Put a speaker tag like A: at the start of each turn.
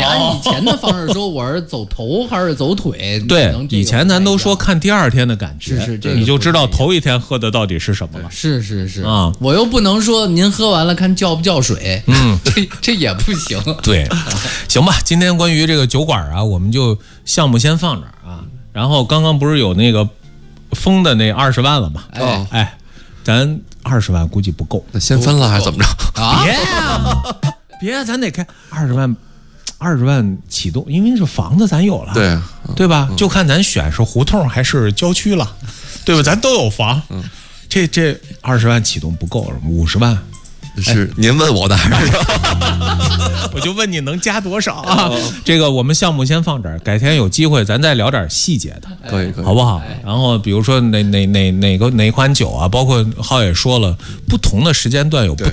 A: 你按以前的方式说，我是走头还是走腿？
B: 对，以前咱都说看第二天的感觉，
A: 是
B: 你就知道头一天喝的到底是什么了。
A: 是啊，我又不能说您喝完了看叫不叫水，这也不行。
B: 对，行吧，今天关于这个酒馆啊，我们就项目先放这儿啊。然后刚刚不是有那个封的那20万了吗？哎，咱20万估计不够，
C: 那先分了还是怎么着？
A: 啊，
B: 别，咱得开20万启动，因为这房子咱有了，对吧？就看咱选是胡同还是郊区了，对吧？咱都有房，这20万启动不够了，50万。
C: 是您问我的还是？
B: 我就问你能加多少啊？这个我们项目先放这儿，改天有机会咱再聊点细节的，
C: 可以，
B: 好不好？然后比如说哪款酒啊，包括浩也说了，不同的时间段有不